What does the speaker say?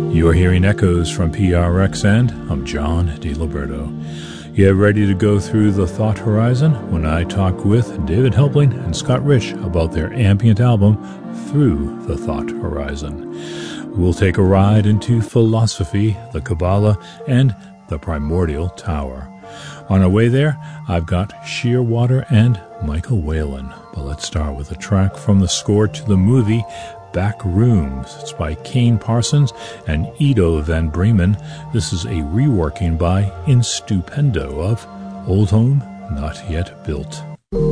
You're hearing echoes from PRX, and I'm John DiLiberto. Get ready to go through the thought horizon when I talk with David Helpling and Scott Rich about their ambient album, Through the Thought Horizon. We'll take a ride into philosophy, the Kabbalah, and the Primordial Tower. On our way there, I've got Shearwater and Michael Whalen. But let's start with a track from the score to the movie Back Rooms. It's by Kane Parsons and Ido van Bremen. This is a reworking by Instupendo of Old Home Not Yet Built.